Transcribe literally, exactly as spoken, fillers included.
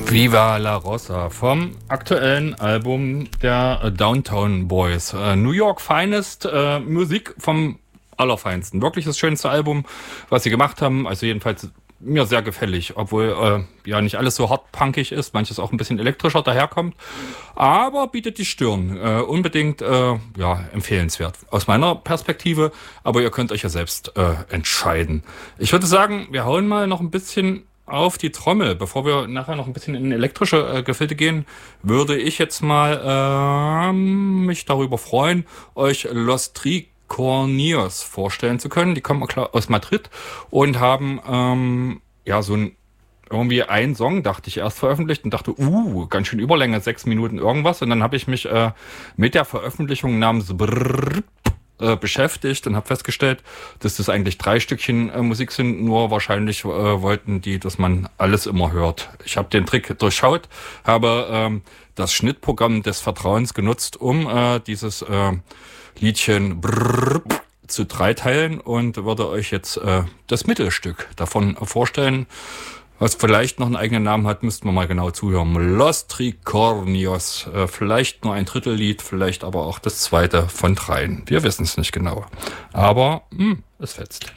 Viva la Rosa vom aktuellen Album der Downtown Boys. Äh, New York Finest, äh, Musik vom Allerfeinsten. Wirklich das schönste Album, was sie gemacht haben. Also jedenfalls mir sehr gefällig, obwohl äh, ja nicht alles so hart punkig ist, manches auch ein bisschen elektrischer daherkommt. Aber bietet die Stirn. Äh, unbedingt äh, ja empfehlenswert aus meiner Perspektive. Aber ihr könnt euch ja selbst äh, entscheiden. Ich würde sagen, wir hauen mal noch ein bisschen auf die Trommel. Bevor wir nachher noch ein bisschen in elektrische äh, Gefilde gehen, würde ich jetzt mal äh, mich darüber freuen, euch Los Tricornios vorstellen zu können. Die kommen aus Madrid und haben ähm, ja so ein irgendwie einen Song, dachte ich, erst veröffentlicht und dachte, uh, ganz schön Überlänge, sechs Minuten irgendwas. Und dann habe ich mich äh, mit der Veröffentlichung namens Brrr Äh, beschäftigt und habe festgestellt, dass das eigentlich drei Stückchen äh, Musik sind, nur wahrscheinlich äh, wollten die, dass man alles immer hört. Ich habe den Trick durchschaut, habe ähm, das Schnittprogramm des Vertrauens genutzt, um äh, dieses äh, Liedchen brrr, zu dreiteilen und würde euch jetzt äh, das Mittelstück davon vorstellen. Was vielleicht noch einen eigenen Namen hat, müssten wir mal genau zuhören. Los Tricornios. Äh, vielleicht nur ein Drittellied, vielleicht aber auch das zweite von dreien. Wir wissen es nicht genau. Aber mh, es fetzt.